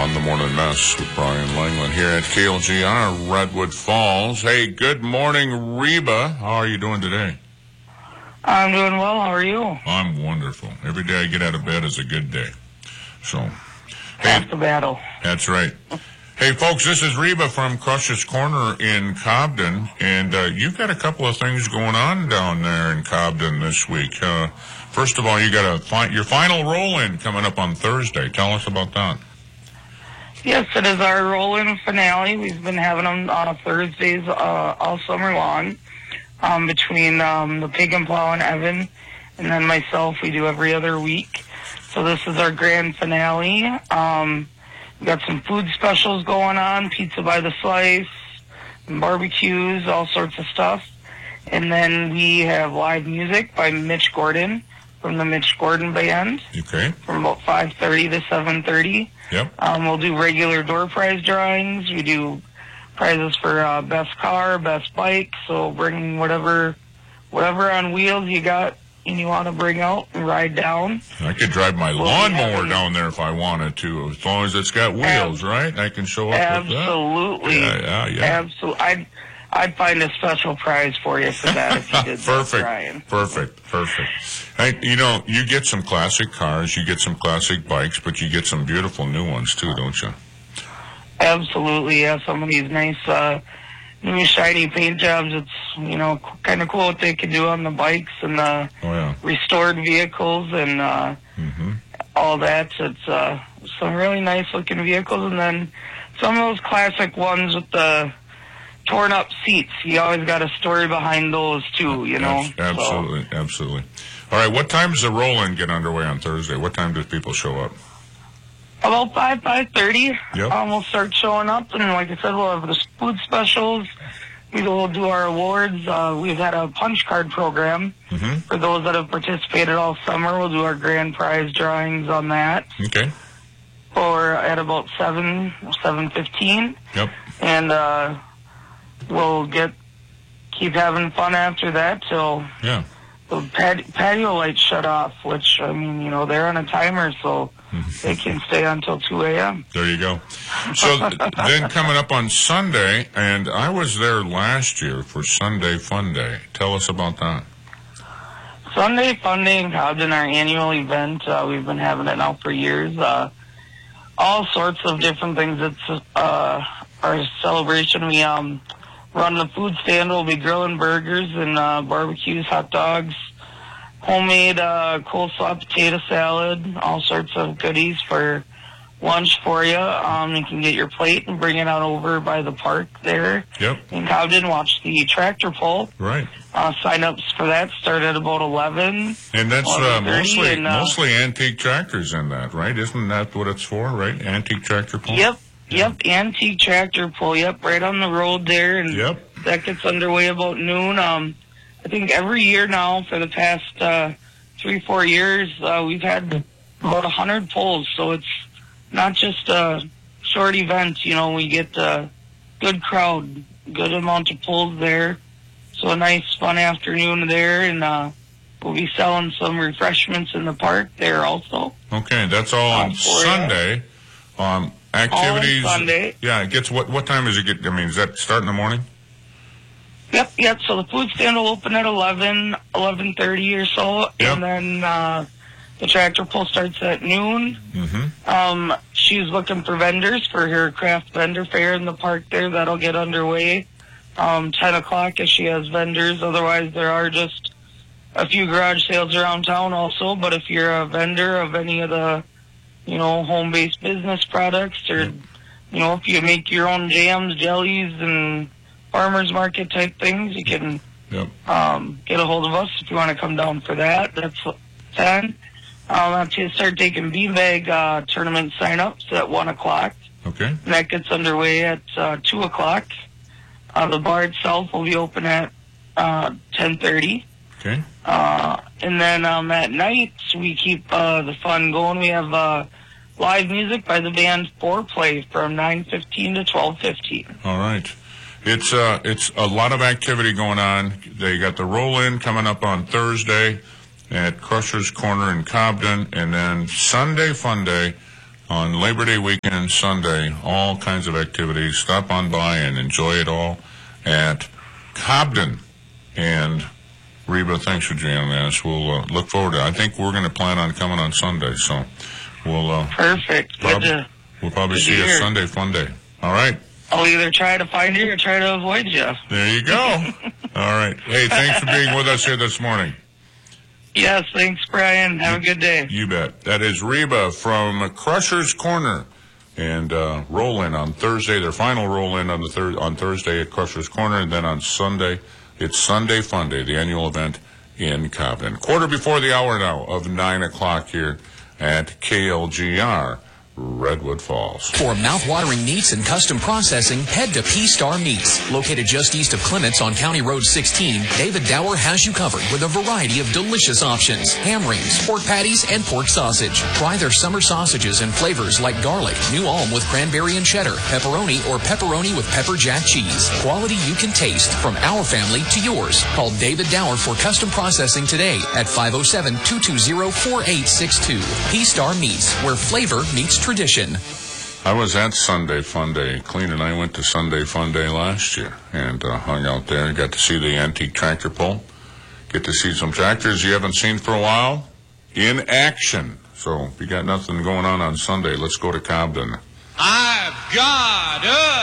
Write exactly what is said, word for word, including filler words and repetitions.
on the Morning Mess with Brian Langland here at K L G R, Redwood Falls. Hey, good morning, Reba. How are you doing today? I'm doing well. How are you? I'm wonderful. Every day I get out of bed is a good day. So, Half hey, the battle. That's right. Hey, folks, this is Reba from Crush's Corner in Cobden, and uh, you've got a couple of things going on down there in Cobden this week. Uh, first of all, you got a fi- your final roll-in coming up on Thursday. Tell us about that. Yes, it is our roll-in finale. We've been having them on Thursdays uh, all summer long um, between um, the Pig and Plow and Evan, and then myself. We do every other week. So this is our grand finale. Um, we got some food specials going on, pizza by the slice, barbecues, all sorts of stuff. And then we have live music by Mitch Gordon from the Mitch Gordon Band. Okay. From about five thirty to seven thirty. Yep. Um, we'll do regular door prize drawings. We do prizes for uh, best car, best bike. So bring whatever, whatever on wheels you got and you want to bring out and ride down. I could drive my We'll lawnmower down there if I wanted to, as long as it's got wheels, Ab- right? I can show up Absolutely. with that. Yeah, yeah, yeah. Absolutely. I'd, I'd find a special prize for you for that if you did Perfect. that, Brian. Perfect. Perfect. Hey, you know, you get some classic cars, you get some classic bikes, but you get some beautiful new ones too, don't you? Absolutely, yeah. Some of these nice, uh, new shiny paint jobs. It's, you know, kind of cool what they can do on the bikes and the Oh, yeah. restored vehicles and uh, Mm-hmm. all that. It's uh, some really nice looking vehicles, and then some of those classic ones with the torn up seats. You always got a story behind those too, you know. Abs- Absolutely, So, absolutely. All right, what time does the roll-in get underway on Thursday? What time do people show up? about five, five thirty, Yep. um, we'll start showing up, and like I said, we'll have the food specials. We will do our awards. Uh, we've had a punch card program Mm-hmm. for those that have participated all summer. We'll do our grand prize drawings on that, Okay. or at about seven, seven fifteen, Yep. and uh, we'll get keep having fun after that till Yeah. the pat- patio lights shut off. Which, I mean, you know, they're on a timer, so they can stay until two a.m. There you go. So th- then coming up on Sunday, and I was there last year for Sunday Fun Day. Tell us about that. Sunday Fun Day in Cobden, our annual event. Uh, we've been having it now for years. Uh, all sorts of different things. It's uh, our celebration. We um, run the food stand. We'll be grilling burgers and uh, barbecues, hot dogs, homemade uh, coleslaw potato salad, all sorts of goodies for lunch for you. Um, you can get your plate and bring it on over by the park there Yep. in Cobden. Watch the tractor pull. Right. Uh, sign-ups for that start at about eleven. And that's uh, eleven thirty, mostly and, uh, mostly antique tractors in that, right? Isn't that what it's for, right? Antique tractor pull? Yep, yep, antique tractor pull, yep, right on the road there, and Yep. that gets underway about noon. Um, I think every year now for the past uh, three, four years, uh, we've had about a hundred pulls, so it's not just a short event. You know, we get a good crowd, good amount of pulls there, so a nice fun afternoon there, and uh, we'll be selling some refreshments in the park there also. Okay, that's all on Um, for ya. Sunday. Um, activities. All on Sunday. Yeah, it gets what? What time does it get? I mean, does that start in the morning? Yep, yep. So the food stand will open at eleven, eleven thirty or so, Yep. and then uh, the tractor pull starts at noon. Mm-hmm. Um, she's looking for vendors for her craft vendor fair in the park there. That'll get underway um, ten o'clock if she has vendors. Otherwise, there are just a few garage sales around town also. But if you're a vendor of any of the, you know, home-based business products, or, you know, if you make your own jams, jellies, and farmers market type things, you can Yep. um, get a hold of us if you want to come down for that. That's ten. I'll have to start taking beanbag uh, tournament sign-ups at one o'clock. Okay. And that gets underway at uh, two o'clock. Uh, the bar itself will be open at uh, ten thirty. Okay. Uh, and then um, at night, we keep uh, the fun going. We have uh, live music by the band Foreplay from nine fifteen to twelve fifteen. All right. It's uh, it's a lot of activity going on. They got the roll-in coming up on Thursday at Crush's Corner in Cobden, and then Sunday Fun Day on Labor Day weekend, Sunday, all kinds of activities. Stop on by and enjoy it all at Cobden. And Reba, thanks for joining us. We'll uh, look forward to it. I think we're going to plan on coming on Sunday, so we'll uh, Perfect. prob- Good to, we'll probably good see to you hear. Sunday Fun Day. All right. I'll either try to find you or try to avoid you. There you go. All right. Hey, thanks for being with us here this morning. Yes, thanks, Brian. Have a good day. You bet. That is Reba from Crusher's Corner. And uh, roll-in on Thursday, their final roll-in on the thir- on Thursday at Crusher's Corner, and then on Sunday, it's Sunday Fun Day, the annual event in Cobden. Quarter before the hour now of nine o'clock here at K L G R, Redwood Falls. For mouth-watering meats and custom processing, head to P-Star Meats. Located just east of Clements on County Road sixteen, David Dower has you covered with a variety of delicious options. Ham rings, pork patties, and pork sausage. Try their summer sausages and flavors like garlic, New Ulm with cranberry and cheddar, pepperoni or pepperoni with pepper jack cheese. Quality you can taste from our family to yours. Call David Dower for custom processing today at five oh seven, two two zero, four eight six two. P-Star Meats, where flavor meets tradition. I was at Sunday Fun Day. Clean and I went to Sunday Fun Day last year and uh, hung out there. Got to see the antique tractor pull. Get to see some tractors you haven't seen for a while in action. So if you got nothing going on on Sunday, let's go to Cobden. I've got a